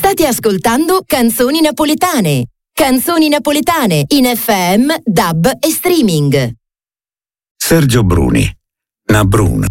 State ascoltando Canzoni Napoletane. Canzoni Napoletane in FM, DAB e streaming. Sergio Bruni, Na Bruna.